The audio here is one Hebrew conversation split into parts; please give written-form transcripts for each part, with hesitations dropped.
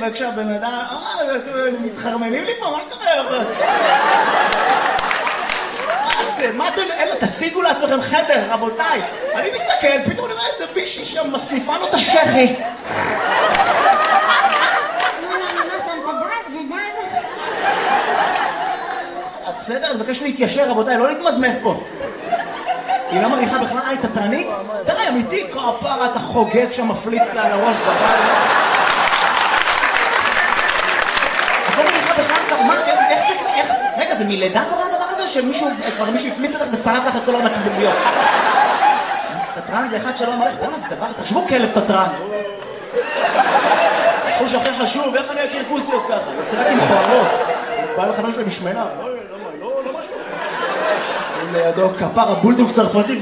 וכשהבן אדם, מתחרמנים לי פה, מה קורה? מה אתם, אלה, תשיגו לעצמכם חדר, רבותיי. אני מסתכל, פתאום אני רואה איזה מישהי שם מסניפה לו את השכי. בסדר, אני מבקש להתיישר, רבותיי, לא להתמזמז פה. היא לא מריחה בכלל, היא תתרנית? די, אמיתי, כפרה, אתה חוגג שם מפליץ לה על הראש בבית. את לא מריחה בכלל, מה, איך זה, רגע, זה מלידה קורה הדבר הזה, שמישהו, כבר מישהו הפליץ אותך ושרף לך את כל המקביליות? תתרן זה אחד שלא מריח, בואו נעשה דבר, תחשבו כלב תתרן. חוש הכי חשוב, איך אני אכיר כוסיות ככה? יוצא רק עם חורות. בא לך משהו משמנה. לא משהו. לידו כפר הבולדוג צרפתי.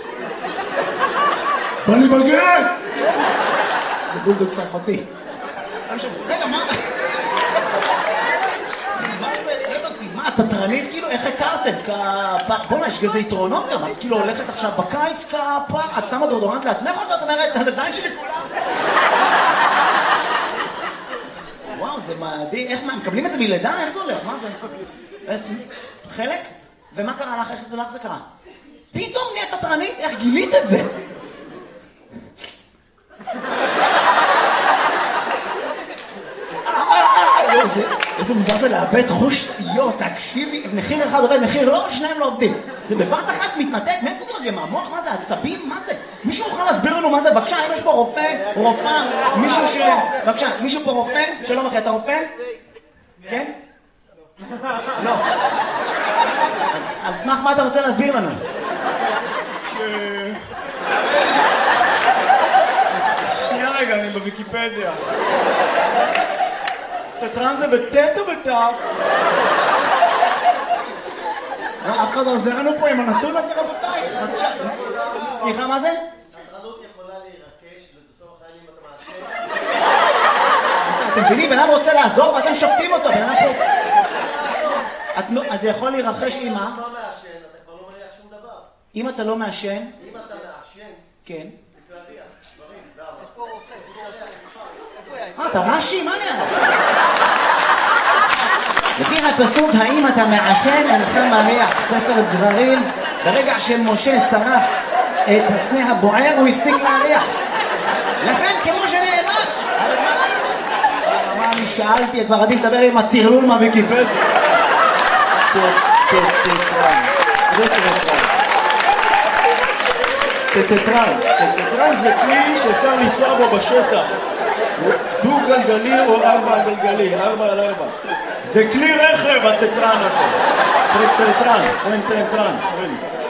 בא לי בגט! זה בולדוג צרפתי. רגע, מה? מה, תתרנית כאילו? איך הכרתם? בוא'נה, יש גזה יתרונות גם. את כאילו הולכת עכשיו בקיץ כפר, את שמה דורדורנט לעצמך או שאת אומרת, על הזין שלי כולם? וואו, זה מדהים. איך, מה, מקבלים את זה מלידה? איך זה הולך? מה זה? חלק? ומה קרה לך? איך זה לך זה קרה? פתאום נהיית תתרנית? איך גילית את זה? איזה מוזר זה לאבד חוש, תקשיבי, מחיר אחד עובד, מחיר לא, שניים לא עובדים. זה בבת אחת מתנתק, מאיפה זה מגיע? מהמוח? מה זה? עצבים? מה זה? מישהו יכול להסביר לנו מה זה? בבקשה, אם יש פה רופא, רופאה, מישהו בבקשה, מישהו פה רופא? שלום אחי, אתה רופא? כן? לא. אז על סמך מה אתה רוצה להסביר לנו? שנייה רגע, אני בוויקיפדיה. תתרן זה בטט או בטף? אף אחד עוזר לנו פה עם הנתון הזה, רבותיי. סליחה, מה זה? התרנות יכולה להירקש ובסוף החיים אתה מעשה. אתם מבינים? בן אדם רוצה לעזור ואתם שופטים אותו. בן אדם פה... אז זה יכול להירחש עם מה? אם אתה לא מעשן, אתה כבר לא מריח שום דבר. אם אתה לא מעשן? אם אתה מעשן, כן. זה להריח. דברים, למה? יש פה רופא. אתה רש"י? מה נראה? לפי הפסוק, האם אתה מעשן אינך מריח, ספר דברים, ברגע שמשה שרף את הסנה הבוער הוא הפסיק להריח. לכן כמו שנאמר, מה אני שאלתי, כבר עדיף לדבר עם הטרלול מהוויקיפדיה. טטרן זה כלי שאפשר לנסוע בו בשטח, דו גלגלי או 4 גלגלי, 4 על 4. זה כלי רכב הטטרן הזה. טטרן.